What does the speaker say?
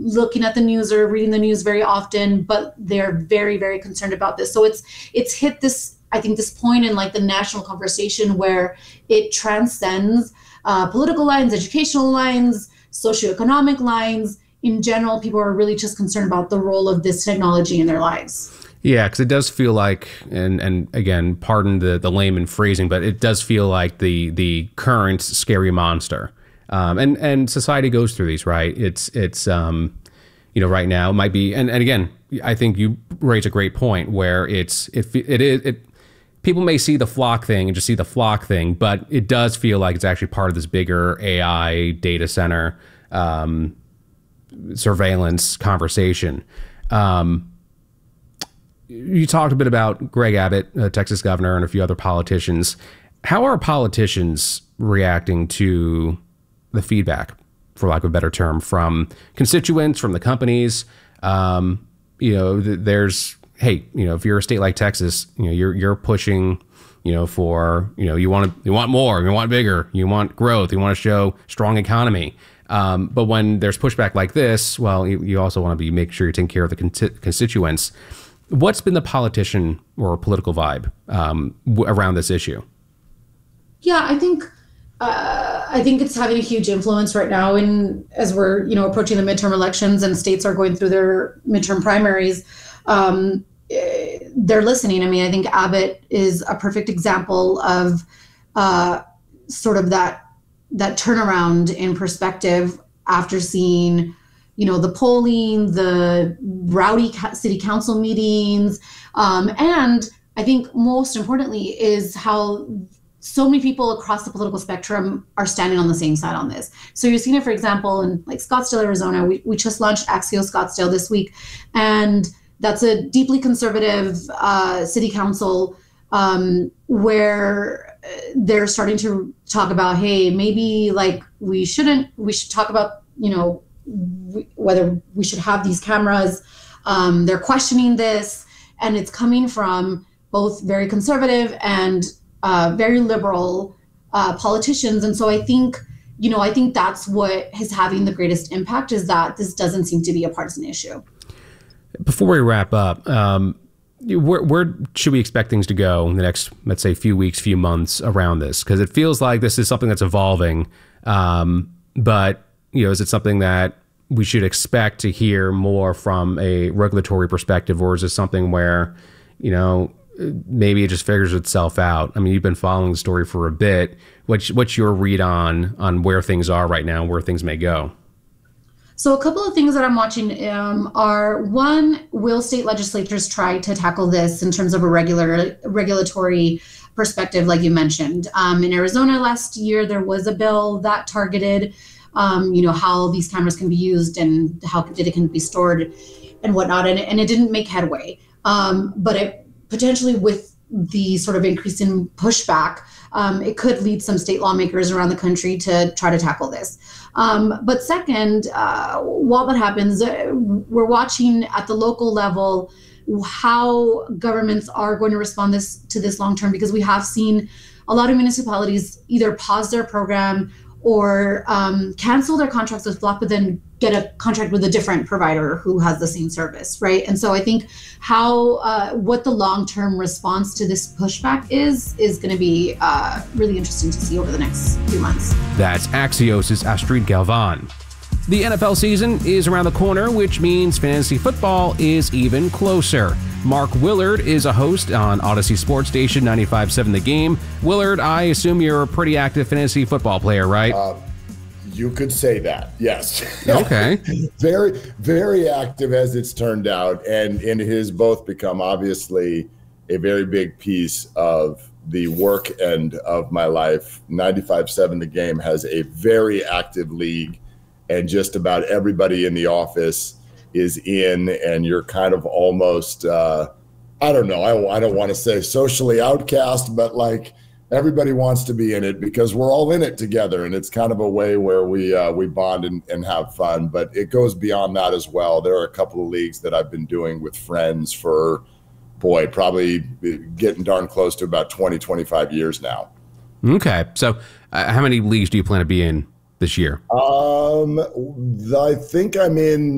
looking at the news or reading the news very often, but they're very, very concerned about this. So it's hit this, I think, this point in like the national conversation where it transcends political lines, educational lines, socioeconomic lines. In general, people are really just concerned about the role of this technology in their lives. Yeah, because it does feel like, and again, pardon the layman phrasing, but it does feel like the current scary monster. And society goes through these, right? It's right now it might be, and again, I think you raise a great point where people may see the flock thing and just see the flock thing, but it does feel like it's actually part of this bigger AI data center surveillance conversation. You talked a bit about Greg Abbott, Texas governor, and a few other politicians. How are politicians reacting to the feedback, for lack of a better term, from constituents, from the companies? There's, hey, if you're a state like Texas, you're pushing, for, you want more, you want bigger, you want growth, you want to show strong economy. But when there's pushback like this, well, you also want to make sure you're taking care of the constituents. What's been the politician or political vibe around this issue? Yeah, I think it's having a huge influence right now. As we're approaching the midterm elections and states are going through their midterm primaries, they're listening. I mean, I think Abbott is a perfect example of sort of that turnaround in perspective after seeing the polling, the rowdy city council meetings, and I think most importantly is how so many people across the political spectrum are standing on the same side on this. So you're seeing it, for example, in like Scottsdale, Arizona. We just launched Axios Scottsdale this week, and that's a deeply conservative city council where they're starting to talk about, hey, maybe like we should talk about, whether we should have these cameras. They're questioning this, and it's coming from both very conservative and very liberal politicians. And so I think that's what is having the greatest impact, is that this doesn't seem to be a partisan issue. Before we wrap up, where should we expect things to go in the next, let's say, few weeks, few months around this? Because it feels like this is something that's evolving, but is it something that we should expect to hear more from a regulatory perspective, or is it something where, maybe it just figures itself out? I mean, you've been following the story for a bit. What's your read on where things are right now, where things may go? So a couple of things that I'm watching are, one, will state legislatures try to tackle this in terms of a regulatory perspective, like you mentioned? In Arizona last year, there was a bill that targeted how these cameras can be used and how data can be stored and whatnot, and it didn't make headway. But it potentially, with the sort of increase in pushback, it could lead some state lawmakers around the country to try to tackle this. But second, while that happens, we're watching at the local level how governments are going to respond to this long term, because we have seen a lot of municipalities either pause their program or cancel their contracts with Flock, but then get a contract with a different provider who has the same service, right? And so I think what the long-term response to this pushback is going to be really interesting to see over the next few months. That's Axios' Astrid Galvan. The NFL season is around the corner, which means fantasy football is even closer. Mark Willard is a host on Odyssey Sports Station 95.7 The Game. Willard, I assume you're a pretty active fantasy football player, right? You could say that, yes. Okay. Very, very active, as it's turned out, and it has both become obviously a very big piece of the work end of my life. 95.7 The Game has a very active league, and just about everybody in the office is in, and you're kind of almost, I don't know, I don't want to say socially outcast, but like everybody wants to be in it because we're all in it together, and it's kind of a way where we bond and have fun. But it goes beyond that as well. There are a couple of leagues that I've been doing with friends for, probably getting darn close to about 20, 25 years now. Okay. So how many leagues do you plan to be in this year? I think I'm in